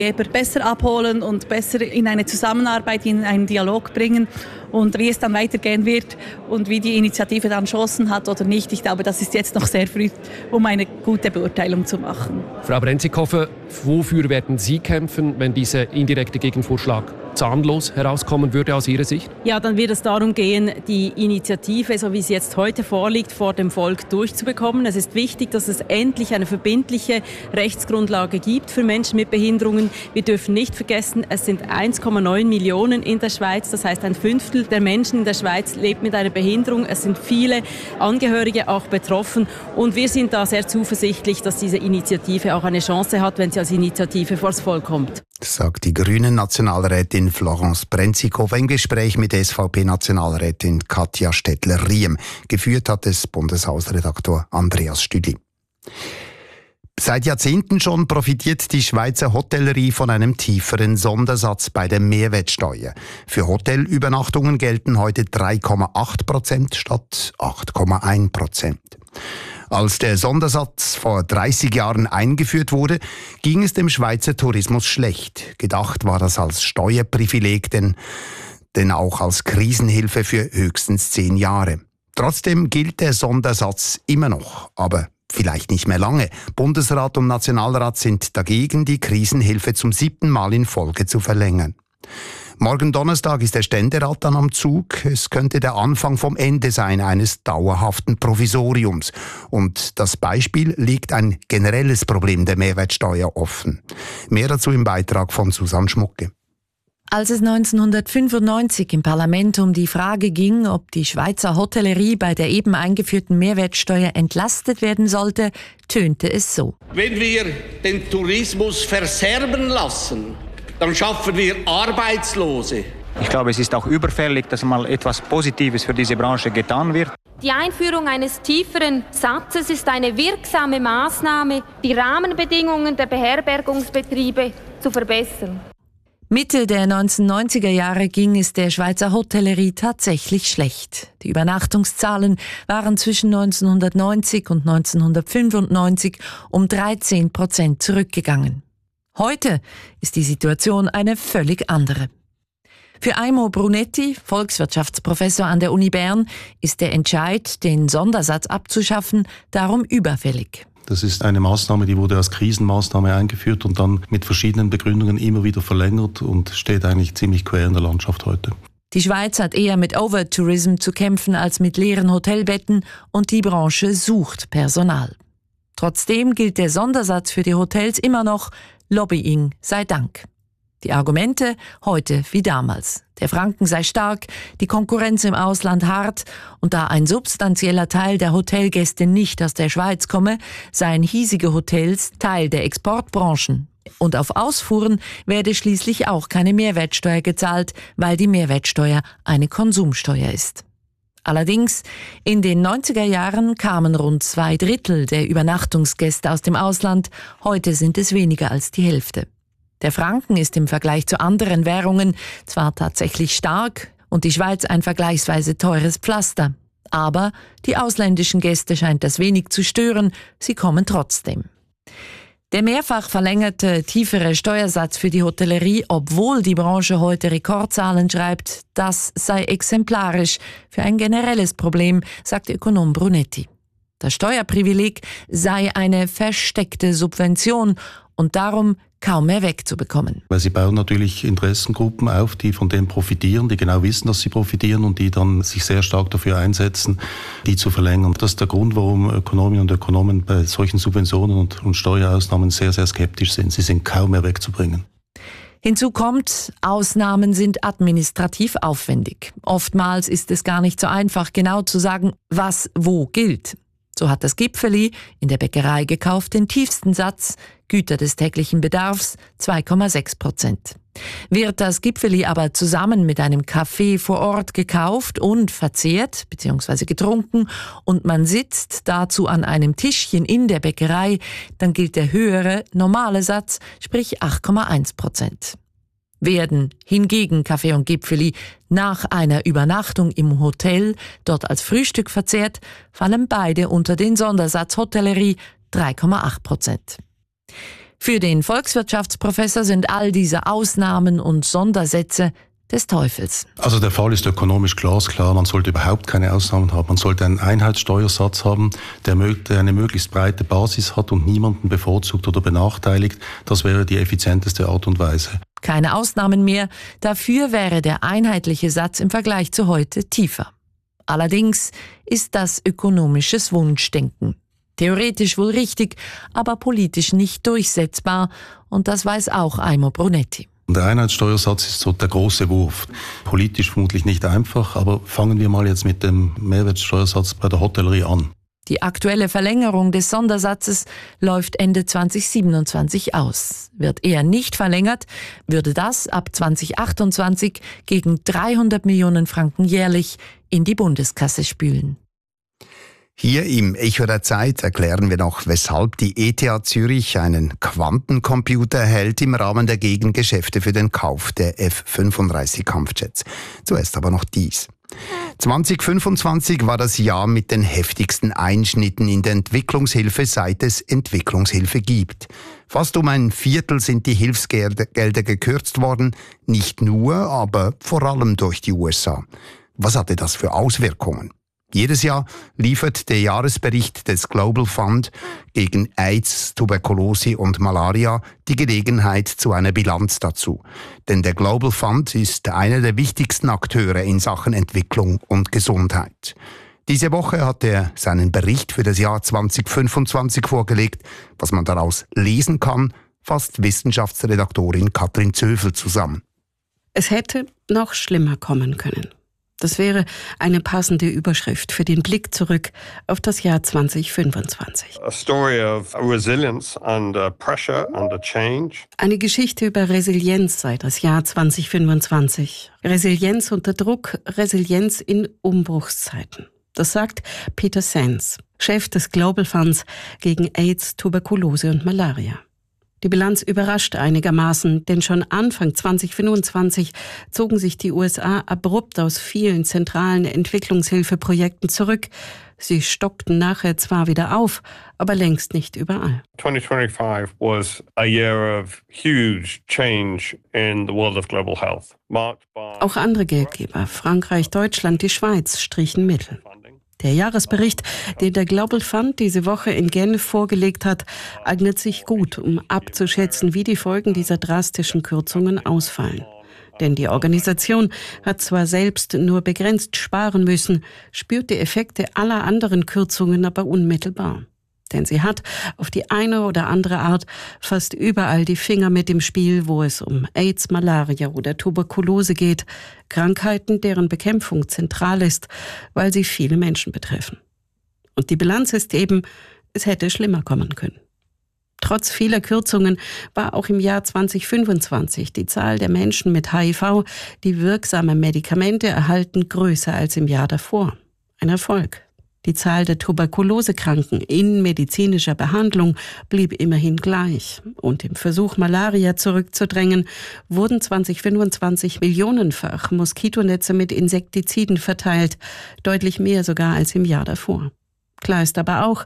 besser abholen und besser in eine Zusammenarbeit, in einen Dialog bringen. Und wie es dann weitergehen wird und wie die Initiative dann Chancen hat oder nicht, ich glaube, das ist jetzt noch sehr früh, um eine gute Beurteilung zu machen. Frau Brenzikofer, wofür werden Sie kämpfen, wenn dieser indirekte Gegenvorschlag zahnlos herauskommen würde aus Ihrer Sicht? Ja, dann wird es darum gehen, die Initiative, so wie sie jetzt heute vorliegt, vor dem Volk durchzubekommen. Es ist wichtig, dass es endlich eine verbindliche Rechtsgrundlage gibt für Menschen mit Behinderungen. Wir dürfen nicht vergessen, es sind 1,9 Millionen in der Schweiz. Das heißt, 1/5 der Menschen in der Schweiz lebt mit einer Behinderung. Es sind viele Angehörige auch betroffen. Und wir sind da sehr zuversichtlich, dass diese Initiative auch eine Chance hat, wenn sie als Initiative vors Volk kommt. Sagt die Grünen-Nationalrätin Florence Brenzikofer im Gespräch mit SVP-Nationalrätin Katja Stettler-Riem. Geführt hat es Bundeshausredaktor Andreas Stüdi. Seit Jahrzehnten schon profitiert die Schweizer Hotellerie von einem tieferen Sondersatz bei der Mehrwertsteuer. Für Hotelübernachtungen gelten heute 3,8% statt 8,1%. Als der Sondersatz vor 30 Jahren eingeführt wurde, ging es dem Schweizer Tourismus schlecht. Gedacht war das als Steuerprivileg, denn auch als Krisenhilfe für höchstens 10 Jahre. Trotzdem gilt der Sondersatz immer noch, aber vielleicht nicht mehr lange. Bundesrat und Nationalrat sind dagegen, die Krisenhilfe zum 7. Mal in Folge zu verlängern. Morgen Donnerstag ist der Ständerat dann am Zug. Es könnte der Anfang vom Ende sein eines dauerhaften Provisoriums. Und das Beispiel liegt ein generelles Problem der Mehrwertsteuer offen. Mehr dazu im Beitrag von Susanne Schmucke. Als es 1995 im Parlament um die Frage ging, ob die Schweizer Hotellerie bei der eben eingeführten Mehrwertsteuer entlastet werden sollte, tönte es so. Wenn wir den Tourismus verserben lassen, dann schaffen wir Arbeitslose. Ich glaube, es ist auch überfällig, dass mal etwas Positives für diese Branche getan wird. Die Einführung eines tieferen Satzes ist eine wirksame Maßnahme, die Rahmenbedingungen der Beherbergungsbetriebe zu verbessern. Mitte der 1990er Jahre ging es der Schweizer Hotellerie tatsächlich schlecht. Die Übernachtungszahlen waren zwischen 1990 und 1995 um 13% zurückgegangen. Heute ist die Situation eine völlig andere. Für Aimo Brunetti, Volkswirtschaftsprofessor an der Uni Bern, ist der Entscheid, den Sondersatz abzuschaffen, darum überfällig. Das ist eine Maßnahme, die wurde als Krisenmaßnahme eingeführt und dann mit verschiedenen Begründungen immer wieder verlängert und steht eigentlich ziemlich quer in der Landschaft heute. Die Schweiz hat eher mit Overtourism zu kämpfen als mit leeren Hotelbetten und die Branche sucht Personal. Trotzdem gilt der Sondersatz für die Hotels immer noch Lobbying sei Dank. Die Argumente heute wie damals. Der Franken sei stark, die Konkurrenz im Ausland hart und da ein substanzieller Teil der Hotelgäste nicht aus der Schweiz komme, seien hiesige Hotels Teil der Exportbranchen. Und auf Ausfuhren werde schließlich auch keine Mehrwertsteuer gezahlt, weil die Mehrwertsteuer eine Konsumsteuer ist. Allerdings, in den 90er Jahren kamen rund 2/3 der Übernachtungsgäste aus dem Ausland, heute sind es weniger als die Hälfte. Der Franken ist im Vergleich zu anderen Währungen zwar tatsächlich stark und die Schweiz ein vergleichsweise teures Pflaster, aber die ausländischen Gäste scheint das wenig zu stören, sie kommen trotzdem. Der mehrfach verlängerte, tiefere Steuersatz für die Hotellerie, obwohl die Branche heute Rekordzahlen schreibt, das sei exemplarisch für ein generelles Problem, sagt Ökonom Brunetti. Das Steuerprivileg sei eine versteckte Subvention und darum kaum mehr wegzubekommen. Weil sie bauen natürlich Interessengruppen auf, die von dem profitieren, die genau wissen, dass sie profitieren und die dann sich sehr stark dafür einsetzen, die zu verlängern. Das ist der Grund, warum Ökonominnen und Ökonomen bei solchen Subventionen und Steuerausnahmen sehr, sehr skeptisch sind. Sie sind kaum mehr wegzubringen. Hinzu kommt, Ausnahmen sind administrativ aufwendig. Oftmals ist es gar nicht so einfach, genau zu sagen, was wo gilt. So hat das Gipfeli in der Bäckerei gekauft den tiefsten Satz, Güter des täglichen Bedarfs 2,6%. Wird das Gipfeli aber zusammen mit einem Kaffee vor Ort gekauft und verzehrt bzw. getrunken und man sitzt dazu an einem Tischchen in der Bäckerei, dann gilt der höhere, normale Satz, sprich 8,1%. Werden hingegen Kaffee und Gipfeli nach einer Übernachtung im Hotel dort als Frühstück verzehrt, fallen beide unter den Sondersatz Hotellerie 3,8%. Für den Volkswirtschaftsprofessor sind all diese Ausnahmen und Sondersätze des Teufels. Also der Fall ist ökonomisch glasklar. Man sollte überhaupt keine Ausnahmen haben. Man sollte einen Einheitssteuersatz haben, der eine möglichst breite Basis hat und niemanden bevorzugt oder benachteiligt. Das wäre die effizienteste Art und Weise. Keine Ausnahmen mehr. Dafür wäre der einheitliche Satz im Vergleich zu heute tiefer. Allerdings ist das ökonomisches Wunschdenken. Theoretisch wohl richtig, aber politisch nicht durchsetzbar. Und das weiß auch Aimo Brunetti. Der Einheitssteuersatz ist so der große Wurf. Politisch vermutlich nicht einfach, aber fangen wir mal jetzt mit dem Mehrwertsteuersatz bei der Hotellerie an. Die aktuelle Verlängerung des Sondersatzes läuft Ende 2027 aus. Wird er nicht verlängert, würde das ab 2028 gegen 300 Millionen Franken jährlich in die Bundeskasse spülen. Hier im Echo der Zeit erklären wir noch, weshalb die ETH Zürich einen Quantencomputer erhält im Rahmen der Gegengeschäfte für den Kauf der F-35 Kampfjets. Zuerst aber noch dies. 2025 war das Jahr mit den heftigsten Einschnitten in der Entwicklungshilfe, seit es Entwicklungshilfe gibt. Fast um ein Viertel sind die Hilfsgelder gekürzt worden, nicht nur, aber vor allem durch die USA. Was hatte das für Auswirkungen? Jedes Jahr liefert der Jahresbericht des Global Fund gegen AIDS, Tuberkulose und Malaria die Gelegenheit zu einer Bilanz dazu. Denn der Global Fund ist einer der wichtigsten Akteure in Sachen Entwicklung und Gesundheit. Diese Woche hat er seinen Bericht für das Jahr 2025 vorgelegt. Was man daraus lesen kann, fasst Wissenschaftsredaktorin Katrin Zöfel zusammen. Es hätte noch schlimmer kommen können. Das wäre eine passende Überschrift für den Blick zurück auf das Jahr 2025. A story of resilience under pressure, under change. Eine Geschichte über Resilienz sei das Jahr 2025. Resilienz unter Druck, Resilienz in Umbruchszeiten. Das sagt Peter Sands, Chef des Global Funds gegen AIDS, Tuberkulose und Malaria. Die Bilanz überrascht einigermaßen, denn schon Anfang 2025 zogen sich die USA abrupt aus vielen zentralen Entwicklungshilfeprojekten zurück. Sie stockten nachher zwar wieder auf, aber längst nicht überall. 2025 was a year of huge change in the world of global health. Auch andere Geldgeber, Frankreich, Deutschland, die Schweiz, strichen Mittel. Der Jahresbericht, den der Global Fund diese Woche in Genf vorgelegt hat, eignet sich gut, um abzuschätzen, wie die Folgen dieser drastischen Kürzungen ausfallen. Denn die Organisation hat zwar selbst nur begrenzt sparen müssen, spürt die Effekte aller anderen Kürzungen aber unmittelbar. Denn sie hat auf die eine oder andere Art fast überall die Finger mit im Spiel, wo es um AIDS, Malaria oder Tuberkulose geht. Krankheiten, deren Bekämpfung zentral ist, weil sie viele Menschen betreffen. Und die Bilanz ist eben, es hätte schlimmer kommen können. Trotz vieler Kürzungen war auch im Jahr 2025 die Zahl der Menschen mit HIV, die wirksame Medikamente erhalten, größer als im Jahr davor. Ein Erfolg. Die Zahl der Tuberkulosekranken in medizinischer Behandlung blieb immerhin gleich. Und im Versuch, Malaria zurückzudrängen, wurden 2025 millionenfach Moskitonetze mit Insektiziden verteilt, deutlich mehr sogar als im Jahr davor. Klar ist aber auch,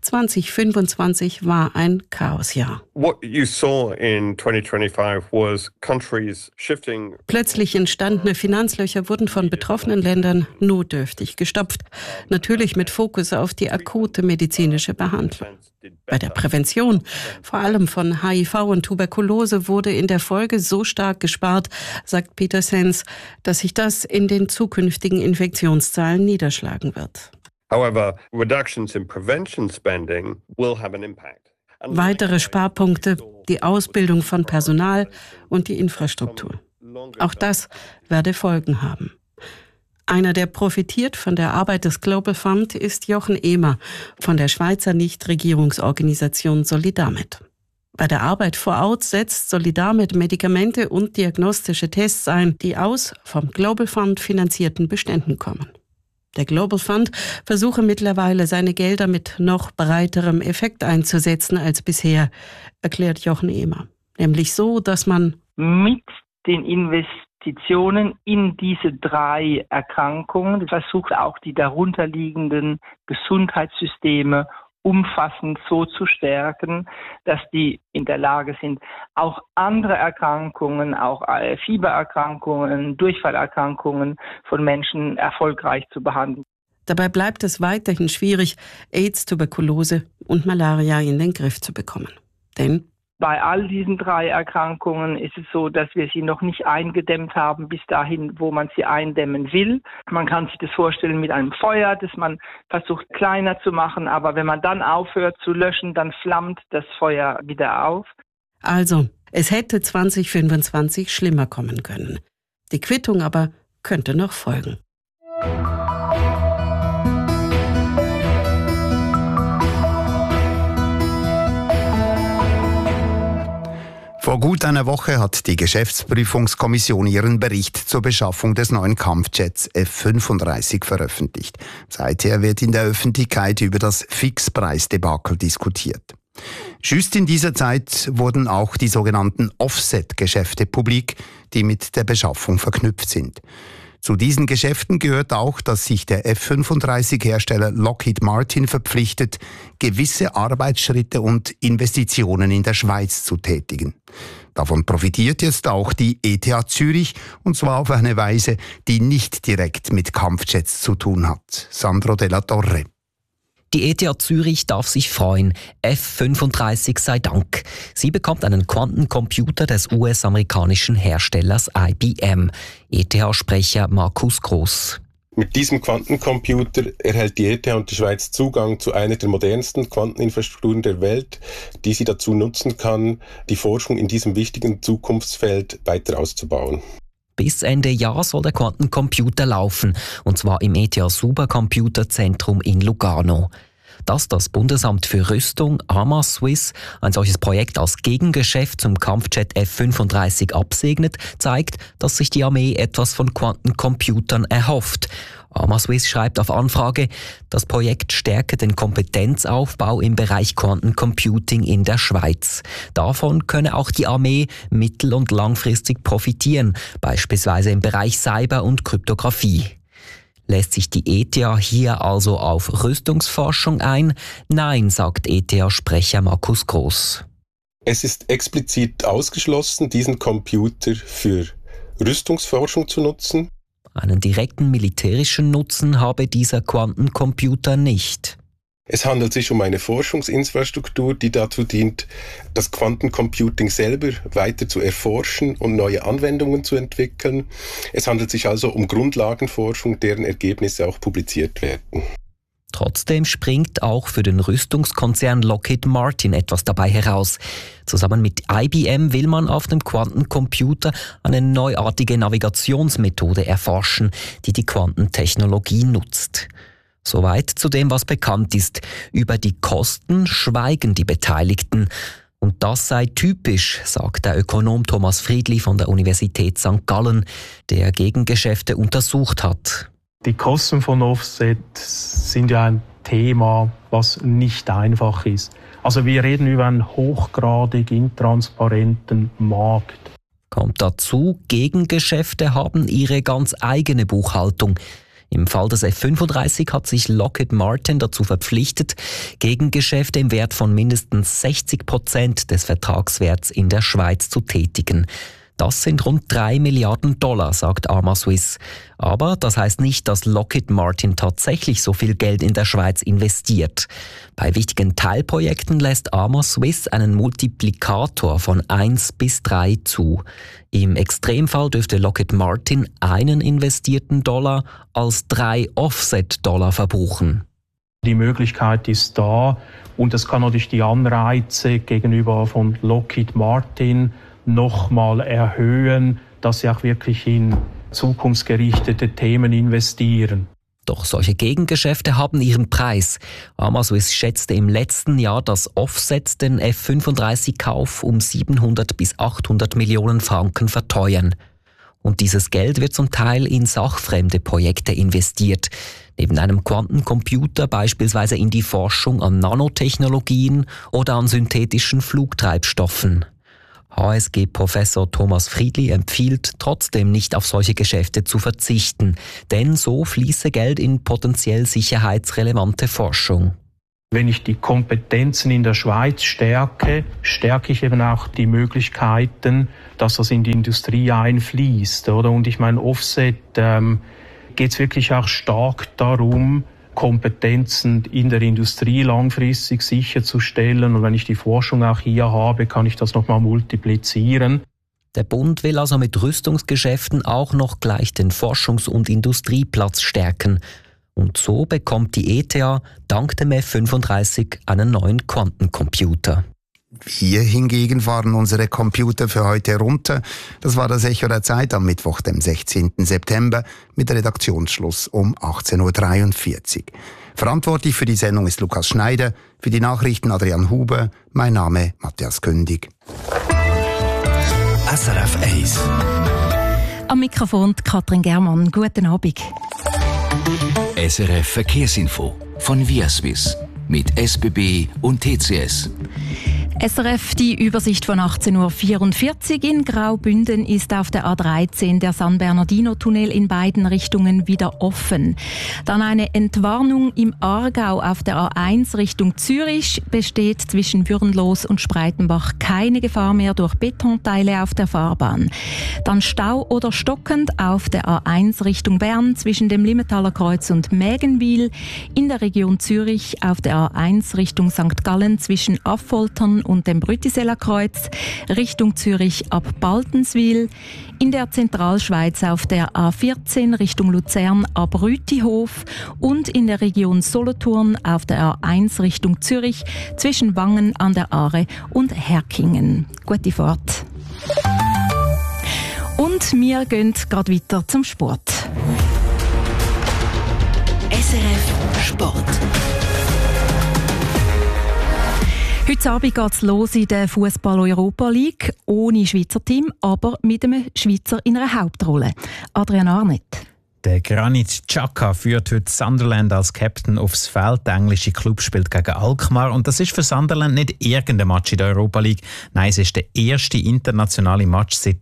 2025 war ein Chaosjahr. What you saw in 2025 was countries shifting. Plötzlich entstandene Finanzlöcher wurden von betroffenen Ländern notdürftig gestopft, natürlich mit Fokus auf die akute medizinische Behandlung. Bei der Prävention, vor allem von HIV und Tuberkulose, wurde in der Folge so stark gespart, sagt Peter Sands, dass sich das in den zukünftigen Infektionszahlen niederschlagen wird. However, reductions in prevention spending will have an impact. Weitere Sparpunkte, die Ausbildung von Personal und die Infrastruktur. Auch das werde Folgen haben. Einer, der profitiert von der Arbeit des Global Fund, ist Jochen Ehmer von der Schweizer Nichtregierungsorganisation Solidamed. Bei der Arbeit vor Ort setzt Solidamed Medikamente und diagnostische Tests ein, die aus vom Global Fund finanzierten Beständen kommen. Der Global Fund versuche mittlerweile, seine Gelder mit noch breiterem Effekt einzusetzen als bisher, erklärt Jochen Ehmer. Nämlich so, dass man mit den Investitionen in diese 3 Erkrankungen versucht, auch die darunterliegenden Gesundheitssysteme umfassend so zu stärken, dass die in der Lage sind, auch andere Erkrankungen, auch Fiebererkrankungen, Durchfallerkrankungen von Menschen erfolgreich zu behandeln. Dabei bleibt es weiterhin schwierig, AIDS, Tuberkulose und Malaria in den Griff zu bekommen. Denn bei all diesen 3 Erkrankungen ist es so, dass wir sie noch nicht eingedämmt haben bis dahin, wo man sie eindämmen will. Man kann sich das vorstellen mit einem Feuer, das man versucht kleiner zu machen, aber wenn man dann aufhört zu löschen, dann flammt das Feuer wieder auf. Also, es hätte 2025 schlimmer kommen können. Die Quittung aber könnte noch folgen. Vor gut einer Woche hat die Geschäftsprüfungskommission ihren Bericht zur Beschaffung des neuen Kampfjets F-35 veröffentlicht. Seither wird in der Öffentlichkeit über das Fixpreisdebakel diskutiert. Just in dieser Zeit wurden auch die sogenannten Offset-Geschäfte publik, die mit der Beschaffung verknüpft sind. Zu diesen Geschäften gehört auch, dass sich der F-35-Hersteller Lockheed Martin verpflichtet, gewisse Arbeitsschritte und Investitionen in der Schweiz zu tätigen. Davon profitiert jetzt auch die ETH Zürich, und zwar auf eine Weise, die nicht direkt mit Kampfjets zu tun hat. Sandro Della Torre. Die ETH Zürich darf sich freuen. F-35 sei Dank. Sie bekommt einen Quantencomputer des US-amerikanischen Herstellers IBM. ETH-Sprecher Markus Gross. Mit diesem Quantencomputer erhält die ETH und die Schweiz Zugang zu einer der modernsten Quanteninfrastrukturen der Welt, die sie dazu nutzen kann, die Forschung in diesem wichtigen Zukunftsfeld weiter auszubauen. Bis Ende Jahr soll der Quantencomputer laufen, und zwar im ETH Supercomputerzentrum in Lugano. Dass das Bundesamt für Rüstung, AMA Swiss, ein solches Projekt als Gegengeschäft zum Kampfjet F-35 absegnet, zeigt, dass sich die Armee etwas von Quantencomputern erhofft. AMA Swiss schreibt auf Anfrage, das Projekt stärke den Kompetenzaufbau im Bereich Quantencomputing in der Schweiz. Davon könne auch die Armee mittel- und langfristig profitieren, beispielsweise im Bereich Cyber- und Kryptographie. Lässt sich die ETH hier also auf Rüstungsforschung ein? Nein, sagt ETH-Sprecher Markus Gross. Es ist explizit ausgeschlossen, diesen Computer für Rüstungsforschung zu nutzen. Einen direkten militärischen Nutzen habe dieser Quantencomputer nicht. Es handelt sich um eine Forschungsinfrastruktur, die dazu dient, das Quantencomputing selber weiter zu erforschen und neue Anwendungen zu entwickeln. Es handelt sich also um Grundlagenforschung, deren Ergebnisse auch publiziert werden. Trotzdem springt auch für den Rüstungskonzern Lockheed Martin etwas dabei heraus. Zusammen mit IBM will man auf dem Quantencomputer eine neuartige Navigationsmethode erforschen, die die Quantentechnologie nutzt. Soweit zu dem, was bekannt ist. Über die Kosten schweigen die Beteiligten. Und das sei typisch, sagt der Ökonom Thomas Friedli von der Universität St. Gallen, der Gegengeschäfte untersucht hat. Die Kosten von Offset sind ja ein Thema, was nicht einfach ist. Also wir reden über einen hochgradig intransparenten Markt. Kommt dazu, Gegengeschäfte haben ihre ganz eigene Buchhaltung. Im Fall des F-35 hat sich Lockheed Martin dazu verpflichtet, Gegengeschäfte im Wert von mindestens 60% des Vertragswerts in der Schweiz zu tätigen. Das sind rund 3 Milliarden $, sagt AMA Swiss. Aber das heißt nicht, dass Lockheed Martin tatsächlich so viel Geld in der Schweiz investiert. Bei wichtigen Teilprojekten lässt AMA Swiss einen Multiplikator von 1 bis 3 zu. Im Extremfall dürfte Lockheed Martin einen investierten Dollar als 3 Offset-Dollar verbuchen. Die Möglichkeit ist da und es kann natürlich die Anreize gegenüber von Lockheed Martin nochmal erhöhen, dass sie auch wirklich in zukunftsgerichtete Themen investieren. Doch solche Gegengeschäfte haben ihren Preis. AMA Swiss schätzte im letzten Jahr das Offset den F-35-Kauf um 700 bis 800 Millionen Franken verteuern. Und dieses Geld wird zum Teil in sachfremde Projekte investiert. Neben einem Quantencomputer beispielsweise in die Forschung an Nanotechnologien oder an synthetischen Flugtreibstoffen. HSG-Professor Thomas Friedli empfiehlt trotzdem nicht auf solche Geschäfte zu verzichten, denn so fließe Geld in potenziell sicherheitsrelevante Forschung. Wenn ich die Kompetenzen in der Schweiz stärke, stärke ich eben auch die Möglichkeiten, dass das in die Industrie einfließt. Oder? Und ich meine, Offset geht es wirklich auch stark darum, Kompetenzen in der Industrie langfristig sicherzustellen. Und wenn ich die Forschung auch hier habe, kann ich das nochmal multiplizieren. Der Bund will also mit Rüstungsgeschäften auch noch gleich den Forschungs- und Industrieplatz stärken. Und so bekommt die ETH dank dem F-35 einen neuen Quantencomputer. Wir hingegen fahren unsere Computer für heute runter. Das war das Echo der Zeit am Mittwoch, dem 16. September, mit Redaktionsschluss um 18.43 Uhr. Verantwortlich für die Sendung ist Lukas Schneider, für die Nachrichten Adrian Huber, mein Name Matthias Kündig. SRF 1. Am Mikrofon Katrin Germann. Guten Abend. SRF Verkehrsinfo von Viaswiss mit SBB und TCS. SRF, die Übersicht von 18.44 Uhr. In Graubünden ist auf der A13 der San Bernardino-Tunnel in beiden Richtungen wieder offen. Dann eine Entwarnung im Aargau auf der A1 Richtung Zürich. Besteht zwischen Würenlos und Spreitenbach keine Gefahr mehr durch Betonteile auf der Fahrbahn. Dann Stau oder stockend auf der A1 Richtung Bern zwischen dem Limmetaler Kreuz und Mägenwil. In der Region Zürich auf der A1 Richtung St. Gallen zwischen Affoltern und dem Brütiseler Kreuz, Richtung Zürich ab Baltenswil, in der Zentralschweiz auf der A14 Richtung Luzern ab Rütihof und in der Region Solothurn auf der A1 Richtung Zürich zwischen Wangen an der Aare und Herkingen. Gute Fahrt. Und wir gehen gerade weiter zum Sport. SRF Sport. Heute Abend geht es los in der Fußball-Europa League, ohne Schweizer Team, aber mit einem Schweizer in einer Hauptrolle. Adrian Arnett. Der Granit Xhaka führt heute Sunderland als Captain aufs Feld. Der englische Club spielt gegen Alkmaar. Und das ist für Sunderland nicht irgendein Match in der Europa League. Nein, es ist der erste internationale Match seit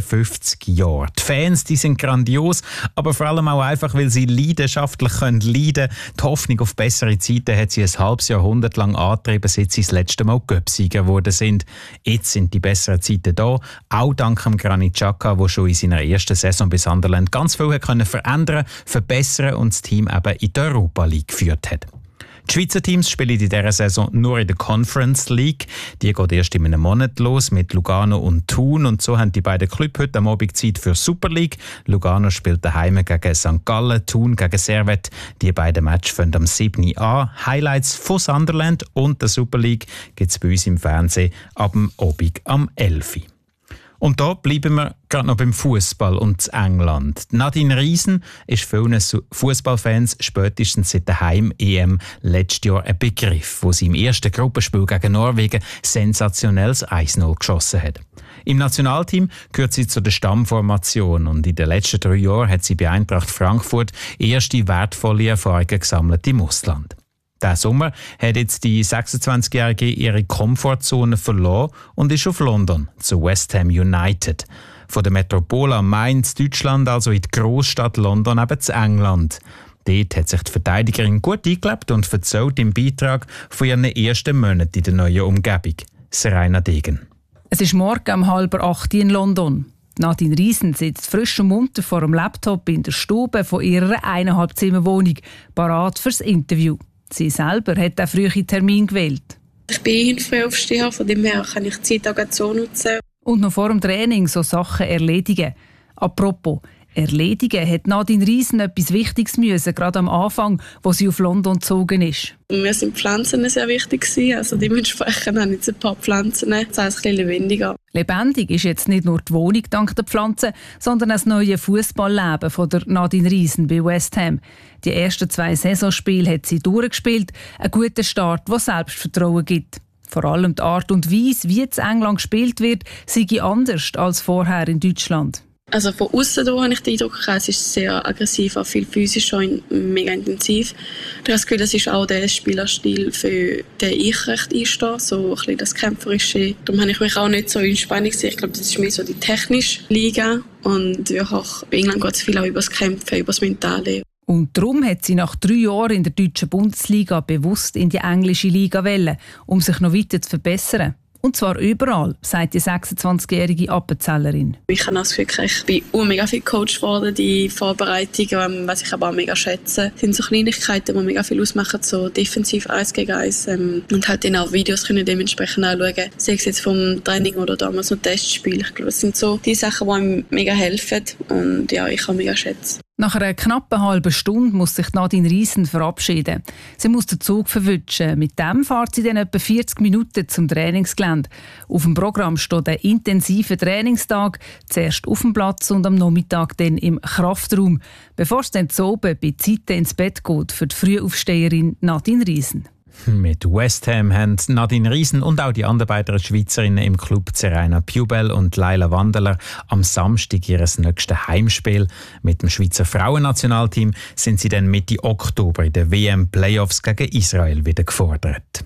53 Jahren. Die Fans, die sind grandios, aber vor allem auch einfach, weil sie leidenschaftlich leiden können. Die Hoffnung auf bessere Zeiten hat sie ein halbes Jahrhundert lang angetrieben, seit sie das letzte Mal Cup-Sieger geworden sind. Jetzt sind die besseren Zeiten da, auch dank dem Granit Xhaka, der schon in seiner ersten Saison bei Sunderland ganz viel verändern, verbessern und das Team eben in die Europa League geführt hat. Die Schweizer Teams spielen in dieser Saison nur in der Conference League. Die geht erst in einem Monat los mit Lugano und Thun. Und so haben die beiden Clubs heute am Abend Zeit für Super League. Lugano spielt daheim gegen St. Gallen, Thun gegen Servette. Die beiden Matches fangen am 7. an. Highlights von Sunderland und der Super League gibt es bei uns im Fernsehen ab dem Abend am 11. Und da bleiben wir gerade noch beim Fußball und England. Nadine Riesen ist vielen Fußballfans spätestens seit der Heim-EM letztes Jahr ein Begriff, wo sie im ersten Gruppenspiel gegen Norwegen sensationelles 1-0 geschossen hat. Im Nationalteam gehört sie zu der Stammformation und in den letzten 3 Jahren hat sie bei Eintracht Frankfurt erste wertvolle Erfahrungen gesammelt im Ausland. Diesen Sommer hat jetzt die 26-Jährige ihre Komfortzone verloren und ist auf London zu West Ham United. Von der Metropole am Main in Deutschland, also in die Großstadt London, eben zu England. Dort hat sich die Verteidigerin gut eingelebt und erzählt im Beitrag von ihren ersten Monaten in der neuen Umgebung. Serena Degen. Es ist morgen um 7:30 in London. Nadine Riesen sitzt frisch und munter vor dem Laptop in der Stube von ihrer 1,5-Zimmer-Wohnung, parat fürs Interview. Sie selber hat den frühen Termin gewählt. Ich bin Frühaufsteher, von dem her kann ich die Zeit auch so nutzen. Und noch vor dem Training so Sachen erledigen. Apropos, erledigen hat Nadine Riesen etwas Wichtiges müssen, gerade am Anfang, wo sie auf London gezogen ist. Mir sind Pflanzen sehr wichtig gewesen, also dementsprechend habe ich jetzt ein paar Pflanzen, das heißt ein bisschen lebendiger. Lebendig ist jetzt nicht nur die Wohnung dank der Pflanzen, sondern das neue Fußballleben von der Nadine Riesen bei West Ham. Die ersten 2 Saisonspiele hat sie durchgespielt, ein guter Start, der Selbstvertrauen gibt. Vor allem die Art und Weise, wie in England gespielt wird, sei anders als vorher in Deutschland. Also von außen habe ich den Eindruck, es ist sehr aggressiv, auch viel physischer und mega intensiv. Ich habe das Gefühl, das ist auch der Spielerstil, für den ich recht einstehe, so ein bisschen das Kämpferische. Darum habe ich mich auch nicht so in Spannung gesehen. Ich glaube, das ist mehr so die technische Liga und auch in England geht es viel auch über das Kämpfen, über das Mentale. Und darum hat sie nach 3 Jahren in der deutschen Bundesliga bewusst in die englische Liga wollen, um sich noch weiter zu verbessern. Und zwar überall, sagt die 26-jährige Appenzellerin. Ich habe das Gefühl, ich bin mega viel gecoacht worden, die Vorbereitungen, was ich aber auch mega schätze. Das sind so Kleinigkeiten, die mega viel ausmachen, so defensiv 1 gegen 1. Und halt dann auch Videos können dementsprechend anschauen. Sei es jetzt vom Training oder damals noch Testspiel. Ich glaube, das sind so die Sachen, die einem mega helfen. Und ja, ich habe mega schätzen. Nach einer knappen halben Stunde muss sich Nadine Riesen verabschieden. Sie muss den Zug verwutschen. Mit dem fährt sie dann etwa 40 Minuten zum Trainingsgelände. Auf dem Programm steht ein intensiver Trainingstag, zuerst auf dem Platz und am Nachmittag dann im Kraftraum, bevor es dann zu oben bei Zeiten ins Bett geht für die Frühaufsteherin Nadine Riesen. Mit West Ham haben Nadine Riesen und auch die anderen beiden Schweizerinnen im Club Serena Pubel und Laila Wandeler am Samstag ihr nächstes Heimspiel. Mit dem Schweizer Frauennationalteam sind sie dann Mitte Oktober in den WM-Playoffs gegen Israel wieder gefordert.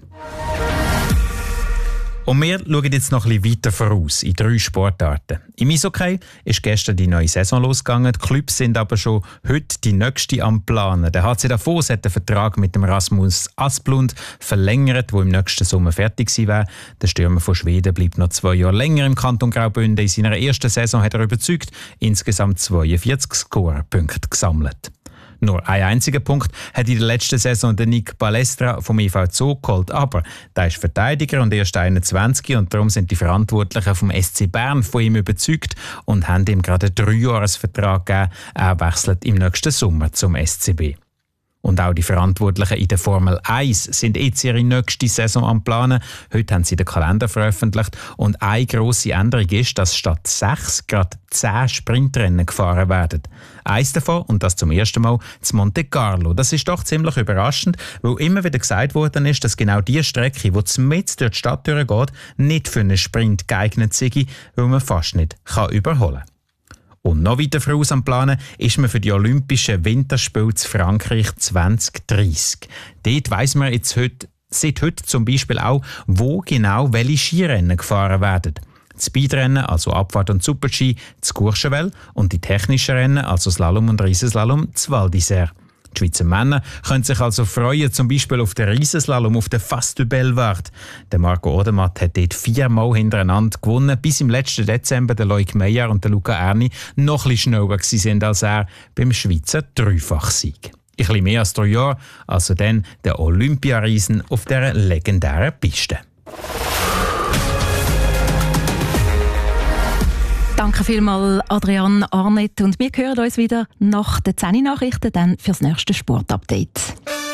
Und wir schauen jetzt noch ein bisschen weiter voraus in 3 Sportarten. Im Eishockey ist gestern die neue Saison losgegangen. Die Clubs sind aber schon heute die nächste am Planen. Der HC Davos hat den Vertrag mit dem Rasmus Asplund verlängert, der im nächsten Sommer fertig sein wird. Der Stürmer von Schweden bleibt noch 2 Jahre länger im Kanton Graubünden. In seiner ersten Saison hat er überzeugt, insgesamt 42 Scorerpunkte gesammelt. Nur ein einziger Punkt hat in der letzten Saison der Nick Balestra vom EV Zoo geholt. Aber der ist Verteidiger und erst 21 und darum sind die Verantwortlichen vom SC Bern von ihm überzeugt und haben ihm gerade einen 3-Jahres-Vertrag gegeben. Er wechselt im nächsten Sommer zum SCB. Und auch die Verantwortlichen in der Formel 1 sind jetzt ihre nächste Saison am Planen. Heute haben sie den Kalender veröffentlicht. Und eine grosse Änderung ist, dass statt 6 gerade 10 Sprintrennen gefahren werden. Eins davon, und das zum ersten Mal, zu Monte Carlo. Das ist doch ziemlich überraschend, weil immer wieder gesagt worden ist, dass genau die Strecke, die mitten durch die Stadt durchgeht, nicht für einen Sprint geeignet sei, weil man fast nicht überholen kann. Und noch weiter voraus am Planen ist man für die Olympischen Winterspiele zu Frankreich 2030. Dort weiss man jetzt seit heute zum Beispiel auch, wo genau welche Skirennen gefahren werden. Das Speedrennen, also Abfahrt und Super-Ski, zu Courchevel und die technischen Rennen, also Slalom und Riesenslalom, zu Val d'Isère. Die Schweizer Männer können sich also freuen, zum Beispiel auf den Riesenslalom auf der Face du Bellewaerde. Der Marco Odermatt hat dort 4-mal hintereinander gewonnen, bis im letzten Dezember der Loic Meyer und der Luca Erni noch etwas schneller waren als er beim Schweizer Dreifachsieg. Ein bisschen mehr als 3 Jahre, also dann der Olympiariesen auf dieser legendären Piste. Danke vielmals, Adrian Arnett. Und wir hören uns wieder nach den 10 Nachrichten dann fürs nächste Sportupdate.